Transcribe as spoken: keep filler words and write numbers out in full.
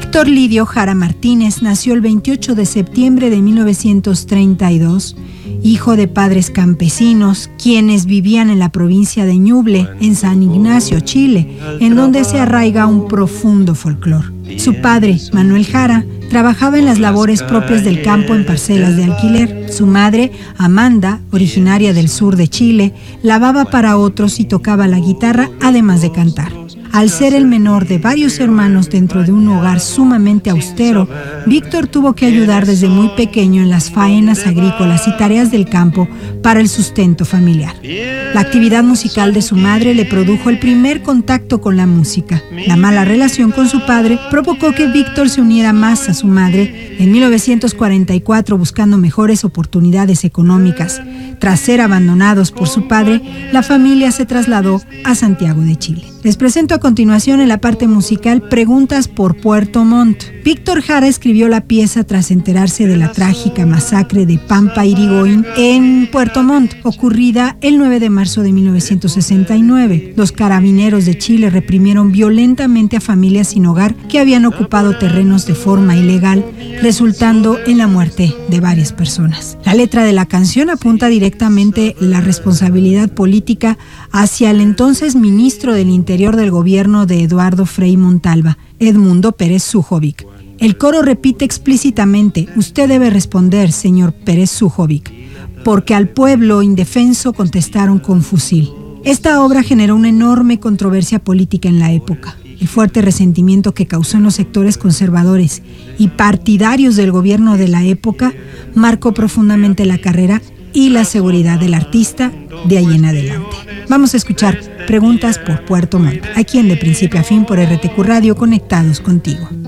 Víctor Lidio Jara Martínez nació el veintiocho de septiembre de mil novecientos treinta y dos, hijo de padres campesinos, quienes vivían en la provincia de Ñuble, en San Ignacio, Chile, en donde se arraiga un profundo folclore. Su padre, Manuel Jara, trabajaba en las labores propias del campo en parcelas de alquiler. Su madre, Amanda, originaria del sur de Chile, lavaba para otros y tocaba la guitarra, además de cantar. Al ser el menor de varios hermanos dentro de un hogar sumamente austero, Víctor tuvo que ayudar desde muy pequeño en las faenas agrícolas y tareas del campo para el sustento familiar. La actividad musical de su madre le produjo el primer contacto con la música. La mala relación con su padre provocó que Víctor se uniera más a su madre en mil novecientos cuarenta y cuatro buscando mejores oportunidades económicas. Tras ser abandonados por su padre, la familia se trasladó a Santiago de Chile. Les presento a continuación en la parte musical Preguntas por Puerto Montt. Víctor Jara escribió la pieza tras enterarse de la trágica masacre de Pampa Irigoyen en Puerto Montt, ocurrida el nueve de marzo de mil novecientos sesenta y nueve. Los carabineros de Chile reprimieron violentamente a familias sin hogar que habían ocupado terrenos de forma ilegal, resultando en la muerte de varias personas. La letra de la canción apunta directamente la responsabilidad política hacia el entonces ministro del Interior del gobierno de Eduardo Frei Montalva, Edmundo Pérez Sujovic. El coro repite explícitamente: usted debe responder, señor Pérez Sujovic, porque al pueblo indefenso contestaron con fusil. Esta obra generó una enorme controversia política en la época. El fuerte resentimiento que causó en los sectores conservadores y partidarios del gobierno de la época marcó profundamente la carrera y la seguridad del artista de ahí en adelante. Vamos a escuchar Preguntas por Puerto Montt, aquí en De Principio a Fin por R T Q Radio, conectados contigo.